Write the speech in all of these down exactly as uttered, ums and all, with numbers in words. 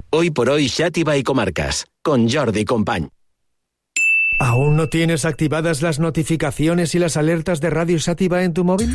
Hoy por hoy Xàtiva y Comarcas, con Jordi Company. ¿Aún no tienes activadas las notificaciones y las alertas de Radio Xàtiva en tu móvil?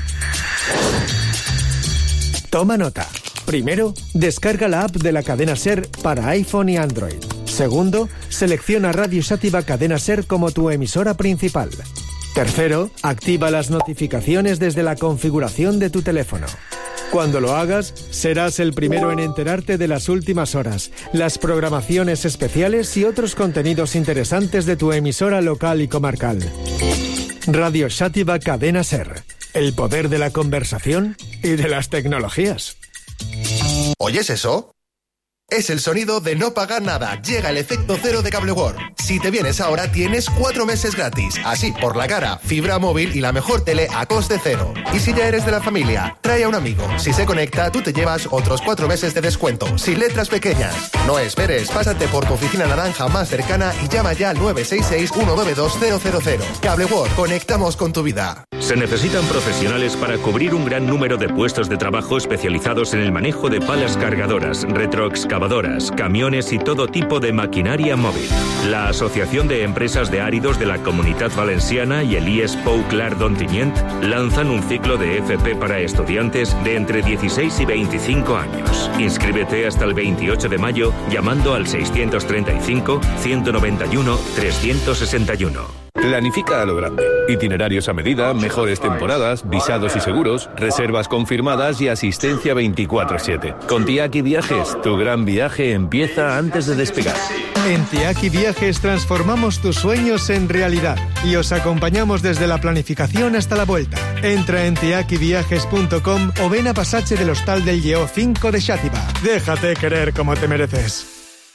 Toma nota. Primero, descarga la app de la cadena SER para iPhone y Android. Segundo, selecciona Radio Xàtiva Cadena SER como tu emisora principal. Tercero, activa las notificaciones desde la configuración de tu teléfono. Cuando lo hagas, serás el primero en enterarte de las últimas horas, las programaciones especiales y otros contenidos interesantes de tu emisora local y comarcal. Radio Xàtiva Cadena SER. El poder de la conversación y de las tecnologías. ¿Oyes eso? Es el sonido de no pagar nada. Llega el efecto cero de Cable World. Si te vienes ahora, tienes cuatro meses gratis. Así, por la cara, fibra móvil y la mejor tele a coste cero. Y si ya eres de la familia, trae a un amigo. Si se conecta, tú te llevas otros cuatro meses de descuento, sin letras pequeñas. No esperes, pásate por tu oficina naranja más cercana y llama ya al nueve seis seis, uno nueve dos, cero cero cero. Cable World, conectamos con tu vida. Se necesitan profesionales para cubrir un gran número de puestos de trabajo especializados en el manejo de palas cargadoras, retroexcavadoras, camiones y todo tipo de maquinaria móvil. La Asociación de Empresas de Áridos de la Comunitat Valenciana y el I E S Pou Clar d'Ontinyent lanzan un ciclo de F P para estudiantes de entre dieciséis y veinticinco años. Inscríbete hasta el veintiocho de mayo llamando al seiscientos treinta y cinco, ciento noventa y uno, trescientos sesenta y uno. Planifica a lo grande. Itinerarios a medida, mejores temporadas, visados y seguros, reservas confirmadas y asistencia veinticuatro siete. Con Tiaki Viajes, tu gran viaje empieza antes de despegar. En Tiaki Viajes transformamos tus sueños en realidad y os acompañamos desde la planificación hasta la vuelta. Entra en tiaki viajes punto com o ven a Passatge del Hostal del Lleó cinco de Xàtiva. Déjate querer como te mereces.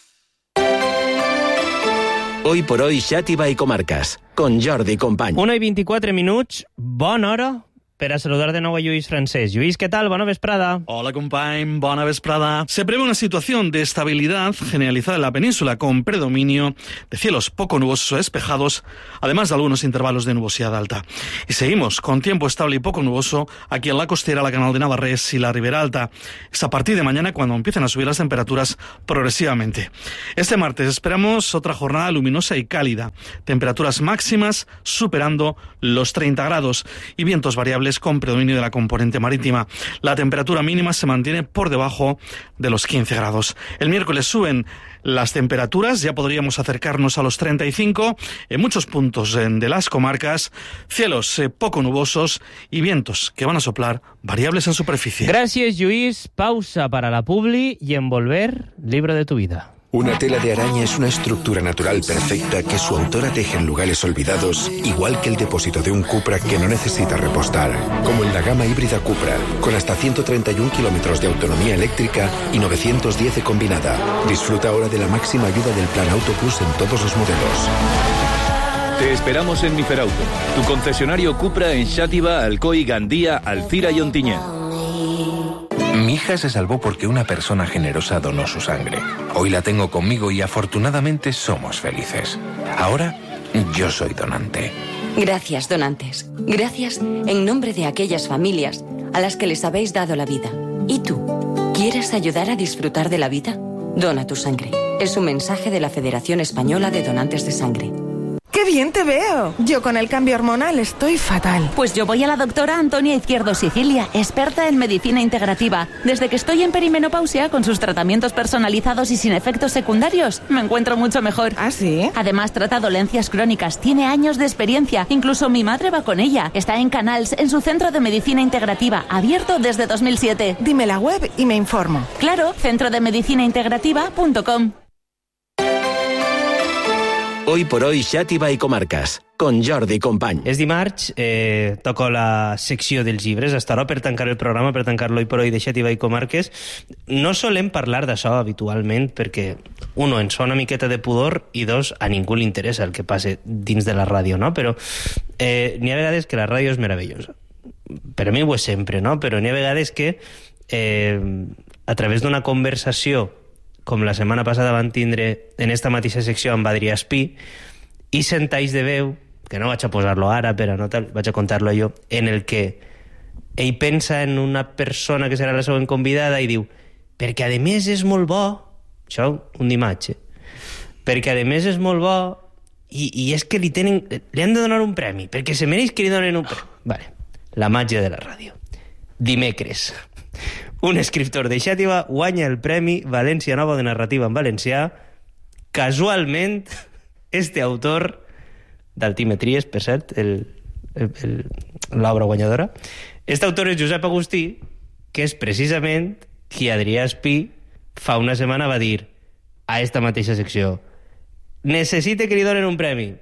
Hoy por hoy Xàtiva i Comarques, con Jordi Company. una i vint-i-quatre minuts, bona hora per a saludar de nou a Lluís Francés. Lluís, ¿qué tal? Bona vesprada. Hola, company. Bona vesprada. Se prevé una situación de estabilidad generalizada en la península con predominio de cielos poco nubosos o despejados, además de algunos intervalos de nubosidad alta. Y seguimos con tiempo estable y poco nuboso aquí en la costera, la Canal de Navarrés y la Ribera Alta. Es a partir de mañana cuando empiezan a subir las temperaturas progresivamente. Este martes esperamos otra jornada luminosa y cálida. Temperaturas máximas superando los treinta grados y vientos variables con predominio de la componente marítima. La temperatura mínima se mantiene por debajo de los quince grados. El miércoles suben las temperaturas, ya podríamos acercarnos a los treinta y cinco en muchos puntos de las comarcas, cielos eh, poco nubosos y vientos que van a soplar variables en superficie. Gracias, Lluís. Pausa para la publi y en volver, libro de tu vida. Una tela de araña es una estructura natural perfecta que su autora teje en lugares olvidados, igual que el depósito de un Cupra que no necesita repostar, como en la gama híbrida Cupra, con hasta ciento treinta y un kilómetros de autonomía eléctrica y novecientos diez de combinada. Disfruta ahora de la máxima ayuda del Plan Auto Plus en todos los modelos. Te esperamos en Miferauto, tu concesionario Cupra en Xàtiva, Alcoi, Gandía, Alcira y Ontinyent. Mi hija se salvó porque una persona generosa donó su sangre. Hoy la tengo conmigo y afortunadamente somos felices. Ahora, yo soy donante. Gracias, donantes. Gracias en nombre de aquellas familias a las que les habéis dado la vida. ¿Y tú? ¿Quieres ayudar a disfrutar de la vida? Dona tu sangre. Es un mensaje de la Federación Española de Donantes de Sangre. ¡Qué bien te veo! Yo con el cambio hormonal estoy fatal. Pues yo voy a la doctora Antonia Izquierdo Sicilia, experta en medicina integrativa. Desde que estoy en perimenopausia, con sus tratamientos personalizados y sin efectos secundarios, me encuentro mucho mejor. ¿Ah, sí? Además, trata dolencias crónicas, tiene años de experiencia. Incluso mi madre va con ella. Está en Canals, en su centro de medicina integrativa, abierto desde dos mil siete. Dime la web y me informo. Claro, centro de medicina integrativa punto com. Hoy por hoy Xàtiva i Comarques, con Jordi Company. És dimarts, eh, toco la secció dels llibres, estarà per tancar el programa, per tancar-lo Hoy por hoy de Xàtiva i Comarques. No solem parlar d'això habitualment perquè, uno, ens fa una miqueta de pudor i dos, a ningú li interessa el que passe dins de la ràdio, no? Però eh, n'hi ha vegades que la ràdio és meravellosa. Per a mi ho és sempre, no? Però n'hi ha vegades que eh, a través d'una conversació com la setmana passada van tindre en esta mateixa secció amb Adrià Espí, i sentalls de veu, que no vaig a posar-lo ara, però no tal, vaig a contar-lo jo, en el que ell pensa en una persona que serà la següent convidada i diu, perquè a més és molt bo això un dimarts, perquè a més és molt bo i, i és que li tenen, li han de donar un premi, perquè se mereix que li donen un premi. Vale, la màgia de la ràdio. Dimecres, un escriptor de Xàtiva guanya el Premi València Nova de Narrativa en Valencià. Casualment, este autor d'Altimetries, per cert, el, el, el, l'obra guanyadora, este autor és Josep Agustí, que és precisament qui Adrià Espí fa una setmana va dir a esta mateixa secció: necessite que li donen un premi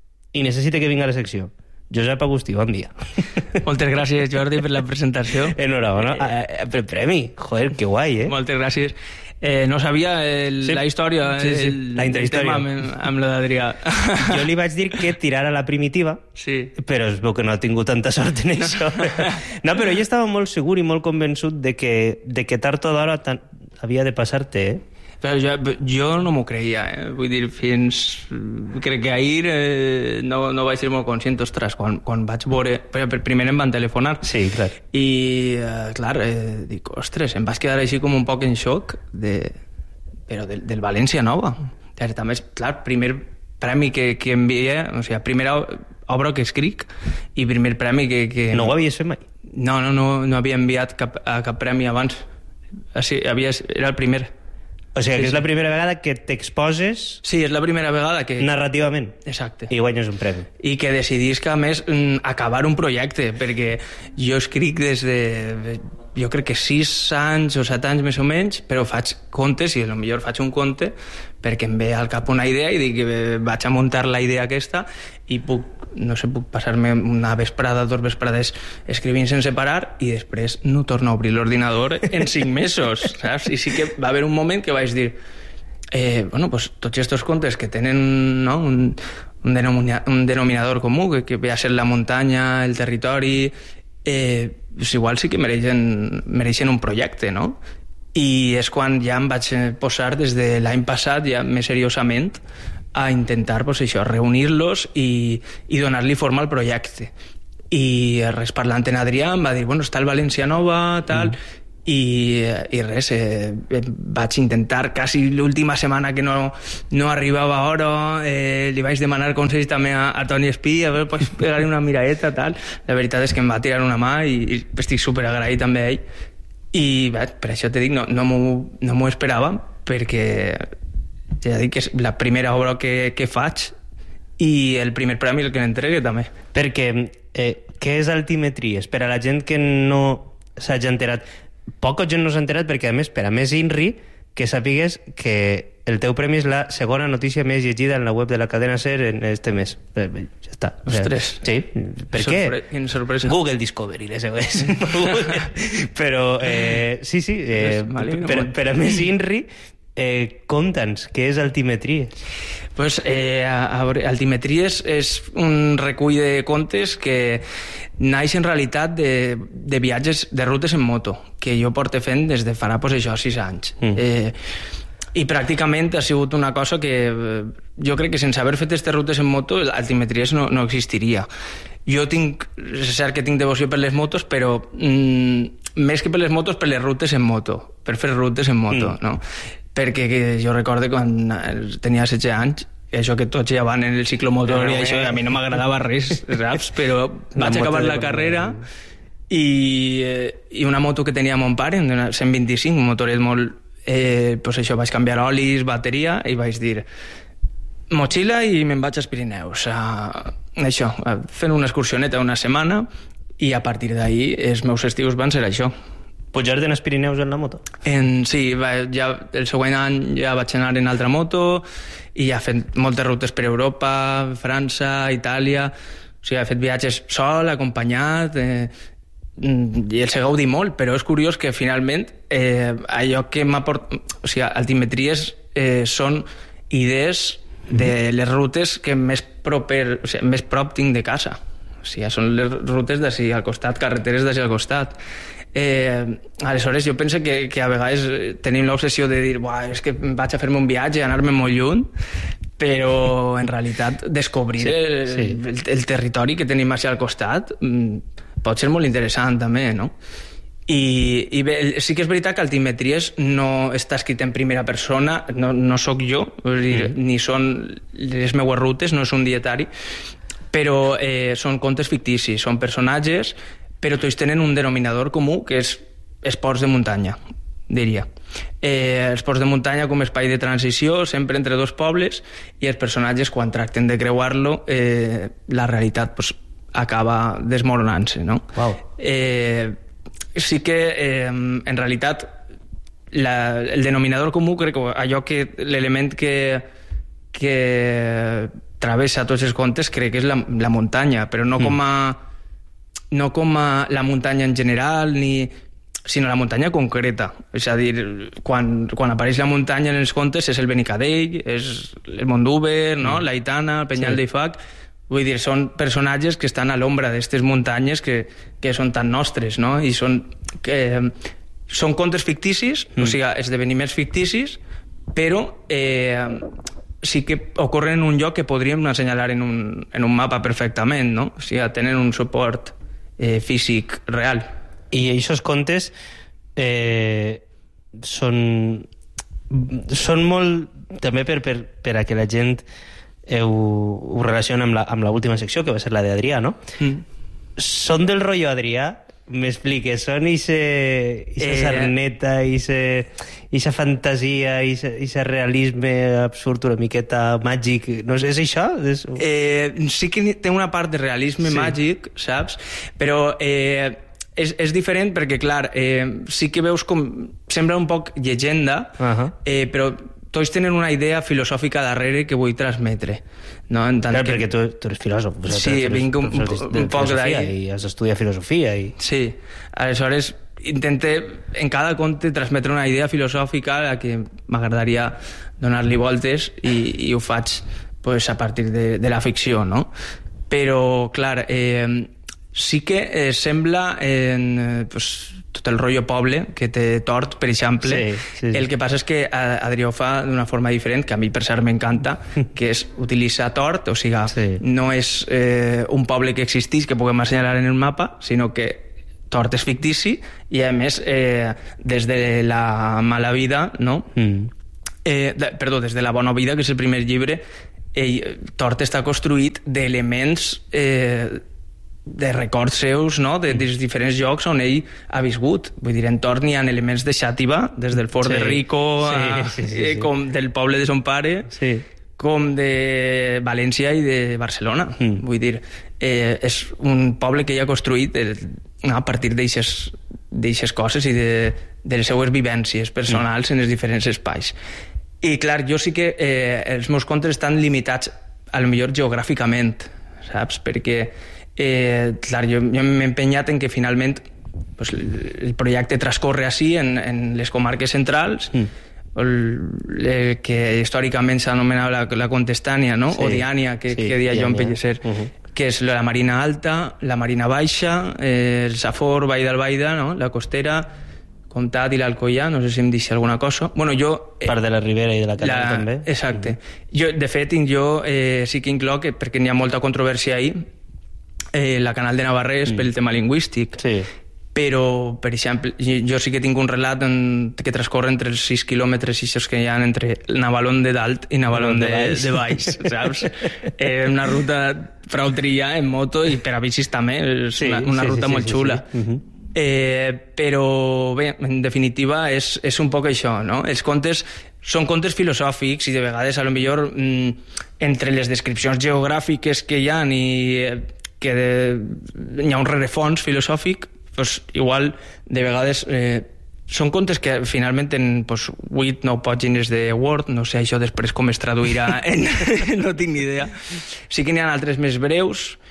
i necessite que vinga a la secció. Josep Agustí, bon dia. Moltes gràcies, Jordi, per la presentació. Enhorabona. Eh, eh, premi. Joder, que guai, eh? Moltes gràcies. Eh, no sabia el, sí. la història, sí, sí. El, la el tema amb, amb la d'Adrià. Jo li vaig dir que tirara la primitiva, sí. però es veu que no ha tingut tanta sort en això. No, però jo estava molt segur i molt convençut de que, de que tard o d'hora havia de passar-te, eh? Però jo, jo no m'ho creia, eh? Vull dir, fins... Crec que ahir eh, no, no vaig ser molt conscient, ostres, quan, quan vaig veure... Però primer em van telefonar. Sí, clar. I, eh, clar, eh, dic, ostres, em vaig quedar així com un poc en xoc, de, però del, del València Nova. També, clar, primer premi que, que envia, o sigui, primera obra que escric i primer premi que... que... No ho havies fet mai? No, no, no, no havia enviat cap, a cap premi abans. Així, havia, era el primer. O sigui, que sí, és la primera vegada que t'exposes... Sí, és la primera vegada que... Narrativament. Exacte. I guanyes un premi. I que decidisc, a més, acabar un projecte, perquè jo escric des de... Jo crec que sis anys o set anys més o menys, però faig contes, i potser faig un conte, perquè em ve al cap una idea i dic que vaig a muntar la idea aquesta i puc, no sé, puc passar-me una vesprada, dos vesprades escrivint sense parar i després no torno a obrir l'ordinador en cinc mesos, saps? I sí que va haver un moment que vaig dir eh, bueno, pues tots estos contes que tenen, no, un, un, denomina, un denominador comú, que, que ve a ser la muntanya, el territori, eh, pues igual sí que mereixen, mereixen un projecte, no? I és quan ja em vaig posar des de l'any passat ja més seriosament a intentar, pues això, reunir-los i, i donar-li forma al projecte. I res, parlant en Adrià em va dir, bueno, està el València Nova, tal... Mm. I, i res, eh, vaig intentar quasi l'última setmana que no, no arribava a hora, eh, li vaig demanar consells també a, a Toni Espí, a veure, pots pegar-li una miradeta, tal. La veritat és que em va tirar una mà i, i estic superagraït també a ell. I bé, per això te dic, no, no m'ho no m'ho esperava, perquè ja dic que és la primera obra que, que faig i el primer premi el que n'entregue també. Perquè, eh, què és Altimetries? Per a la gent que no s'hagi enterat, poca gent no s'ha enterat perquè, a més, per a més INRI, que sàpigues que el teu premi és la segona notícia més llegida en la web de la cadena SER en este mes. Ja està. Ostres. Sí, per Sorpre què? Sorpresa. Google Discovery, les següents. Però, eh, sí, sí, eh, per, per a més INRI, eh, conta'ns, què és Altimetries? Pues, eh, a, a, Altimetries és un recull de contes que naix en realitat de, de viatges, de rutes en moto, que jo porto fent des de farà, pues, això, sis anys. Mm. Eh, I pràcticament ha sigut una cosa que eh, jo crec que sense haver fet aquestes rutes en moto, Altimetries no, no existiria. Jo tinc, és cert que tinc devoció per les motos, però mm, més que per les motos, per les rutes en moto, per fer rutes en moto, mm. no? Perquè que jo recordo quan tenia setze anys, això que tots ja van en el ciclomotor i això, a mi no m'agradava res, saps? Però vaig acabar la carrera i, i una moto que tenia mon pare, una cent vint-i-cinc, un motoret molt... Eh, pues això, vaig canviar olis, bateria i vaig dir motxilla i me'n vaig als Pirineus a, això, a fent una excursioneta una setmana i a partir d'ahir els meus estius van ser això. Pujar-te en els Pirineus en la moto? En, sí, va, ja, el següent any ja vaig anar en altra moto i ja he fet moltes rutes per Europa, França, Itàlia, o sigui, he fet viatges sol, acompanyat, eh, i els he gaudit molt, però és curiós que finalment eh, allò que m'ha portat... O sigui, Altimetries eh, són idees de les rutes que més, proper, o sigui, més prop tinc de casa. O sigui, són les rutes d'ací al costat, carreteres d'ací al costat. Eh, aleshores jo penso que, que a vegades tenim l'obsessió de dir és que vaig a fer-me un viatge, anar-me molt lluny, però en realitat descobrir sí, sí. El, el territori que tenim així al costat pot ser molt interessant també, no? I, i bé, sí que és veritat que Altimetries no està escrit en primera persona, no, no sóc jo, vull dir, mm. ni són les meues rutes, no és un dietari, però eh, són contes ficticis, són personatges, però tots tenen un denominador comú, que és esports de muntanya, diria. Eh, esports de muntanya com a espai de transició, sempre entre dos pobles, i els personatges, quan tracten de creuar-lo, eh, la realitat pues, acaba desmoronant-se, no? Wow. Eh, sí que, eh, en realitat, la, el denominador comú, crec que allò que l'element que, que travessa tots els contes, crec que és la, la muntanya, però no com a, no com a la muntanya en general, ni sinó la muntanya concreta. És a dir, quan, quan apareix la muntanya en els contes és el Benicadell, és el Mondúber, no? Mm. l'Aitana, el Penyal sí. d'Ifac. Vull dir, són personatges que estan a l'ombra d'aquestes muntanyes que, que són tan nostres, no? I són, que, són contes ficticis, mm. o sigui, esdeveniments ficticis, però eh, sí que ocorren en un lloc que podríem assenyalar en un, en un mapa perfectament, no? O sigui, tenen un suport eh, físic real. I aquests contes eh, són són molt també per, per, per a que la gent eh, ho, ho relaciona amb la, amb l'última secció, que va ser la d'Adrià, no? Mm. Són del rotllo Adrià? M'expliques, són ixe, ixa eh... sarneta, ixa fantasia, ixa realisme absurd, una miqueta màgic, no sé, és això? És... Eh, sí que té una part de realisme sí. màgic, saps? Però eh, és, és diferent perquè, clar, eh, sí que veus com... sembla un poc llegenda, uh-huh. eh, però tots tenen una idea filosòfica darrere que vull transmetre, no? En tant clar, que... perquè tu, tu eres filòsof, o sigui, sí, vinc un, un, un poc d'ahir i has d'estudiar filosofia i... sí, aleshores intente en cada conte transmetre una idea filosòfica a la que m'agradaria donar-li voltes i, i ho faig pues, a partir de, de la ficció, no? Però clar, eh, sí que eh, sembla en, eh, pues, tot el rotllo poble que té Tort, per exemple. Sí, sí, sí. El que passa és que Adrià ho fa d'una forma diferent, que a mi per cert m'encanta, que és utilitzar Tort, o sigui, sí. no és eh, un poble que existís que puguem assenyalar en el mapa, sinó que Tort és fictici i a més eh, des de la mala vida, no? Mm. Eh, de, perdó, des de la bona vida, que és el primer llibre, ell, Tort està construït d'elements eh, de records seus, no? de, dels diferents llocs on ell ha viscut. Vull dir, en Tort n'hi ha elements de Xàtiva, des del Fort sí. de Rico, sí, a, sí, sí, sí. com del poble de son pare, sí. com de València i de Barcelona. Mm. Vull dir, eh, és un poble que ell ha construït el, a partir d'aixes coses i de, de les seues vivències personals mm. en els diferents espais. I clar, jo sí que eh, els meus contes estan limitats a lo millor geogràficament, saps? Perquè Eh, clar, jo, jo m'he empenyat en que finalment pues, el projecte transcorre així en, en les comarques centrals, mm. el, el, que històricament s'anomena la, la Contestània, no? Sí. O Diània, que, sí, que deia Joan Pellicer, uh -huh. que és la Marina Alta, la Marina Baixa, eh, el Safor, Vall d'Albaida, no? La Costera, Comtat i l'Alcoià, no sé si em deixa alguna cosa. Bueno, jo... Eh, part de la Ribera i de la Canal la, també. Exacte. Mm. Jo, de fet, jo eh, sí que incloc, perquè n'hi ha molta controvèrsia ahí, Eh, la Canal de Navarrés mm. pel tema lingüístic sí. però per exemple jo sí que tinc un relat en, que transcorre entre els sis quilòmetres i que hi ha entre Navalón de dalt i Navalón de, de, de baix, saps? Eh, una ruta prou tria en moto i per a bicis també és sí, una, una sí, ruta sí, molt sí, xula sí, sí. Uh-huh. eh, però bé, en definitiva és, és un poc això, no? Els contes són contes filosòfics i de vegades a lo millor mm, entre les descripcions geogràfiques que hi ha i que de, hi ha un rerefons filosòfic, pues, igual de vegades eh, són contes que finalment tenen pues, vuit nou pàgines de Word, no sé això després com es traduirà en, no tinc ni idea. Sí que n'hi ha altres més breus,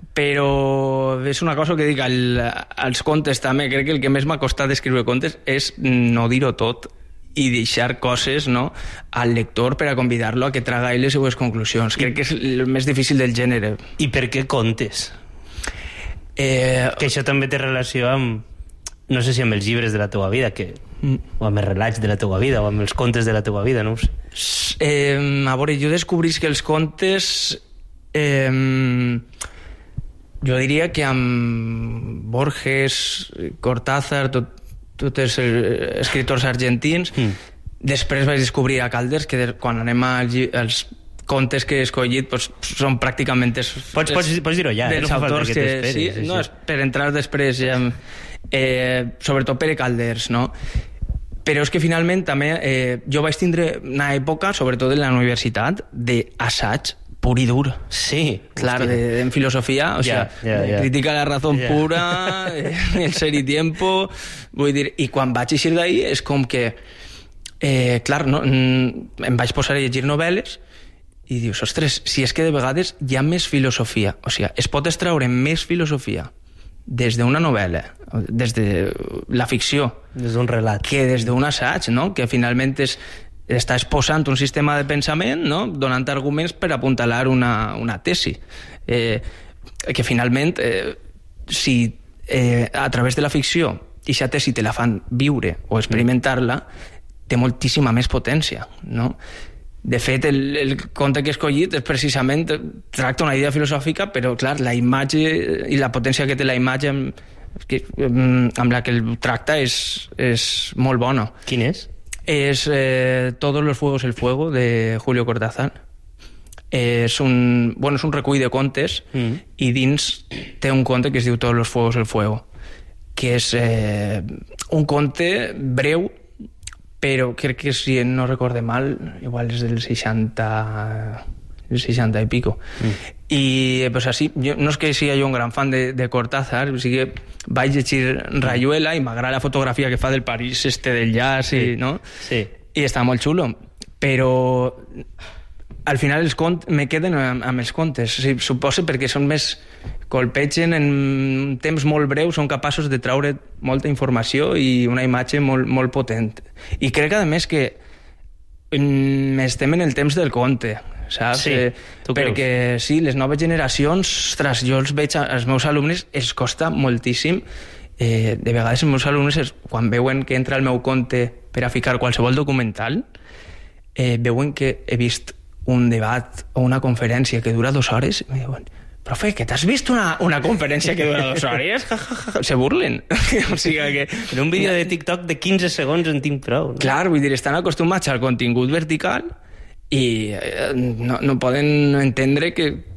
però és una cosa que dic el, als contes també, crec que el que més m'ha costat escriure contes és no dir-ho tot i deixar coses, no, al lector per a convidar-lo a que traga ell les seues conclusions. Crec que és el més difícil del gènere. I per què contes? Eh... Que això també té relació amb, no sé si amb els llibres de la teua vida, que... mm. o amb els relats de la teua vida, o amb els contes de la teua vida, no ho sé. Eh, a veure, jo descobrís que els contes... Eh, jo diria que amb Borges, Cortázar, tot, tots els escriptors argentins, mm. després vaig descobrir a Calders, que de, quan anem als, als contes que he escollit pues, són pràcticament els, pots, pots, pots dir-ho ja, dels no autors que, que sí, sí, no, és per entrar després eh, eh, sobretot Pere Calders, no? Però és que finalment també eh, jo vaig tindre una època, sobretot en la universitat, d'assaig pur i dur. Sí. Claro, de, de, en filosofía, o yeah, sea, yeah, yeah. crítica a la razón yeah. pura, el ser y tiempo, vull dir, i quan vaig eixir d'ahí és com que, eh, clar, no, em vaig posar a llegir novel·les i dius, ostres, si és que de vegades hi ha més filosofia, o sigui, es pot extraure més filosofia des d'una novel·la, des de la ficció, des d'un relat, que des d'un assaig, no? Que finalment és, està exposant un sistema de pensament, no? Donant arguments per apuntalar una, una tesi. Eh, que finalment, eh, si eh, a través de la ficció aquesta tesi te la fan viure o experimentar-la, té moltíssima més potència, no? De fet, el, el conte que he escollit és precisament tracta una idea filosòfica, però, clar, la imatge i la potència que té la imatge amb, que, amb la que el tracta és, és molt bona. Quin és? És eh, Todos los fuegos el fuego, de Julio Cortázar. És un, bueno, és un recull de contes mm. i dins té un conte que es diu Todos los fuegos el fuego, que és eh, un conte breu, però crec que, si no recorde mal, igual és del seixanta, el seixanta i pico. Mm. I pues així, jo, no és que sigui jo un gran fan de, de Cortázar, o sigui, vaig llegir Rayuela i m'agrada la fotografia que fa del París este del jazz, sí. I, no? Sí. I està molt xulo, però al final els cont me queden amb, amb els contes, o sigui, suposo perquè són més, colpegen en un temps molt breu, són capaços de traure molta informació i una imatge molt, molt potent. I crec, a més, que estem en el temps del conte, saps? Sí, tu perquè creus? Sí, les noves generacions, ostres, jo els veig als meus alumnes, els costa moltíssim. Eh, de vegades els meus alumnes, quan veuen que entra el meu conte per a ficar qualsevol documental, eh, veuen que he vist un debat o una conferència que dura dues hores i em diuen, profe, que t'has vist una, una conferència que dura dues hores? Se burlen. O sigui que... En un vídeo de TikTok de quinze segons en tinc prou. No? Clar, vull dir, estan acostumats al contingut vertical i no, no poden entendre que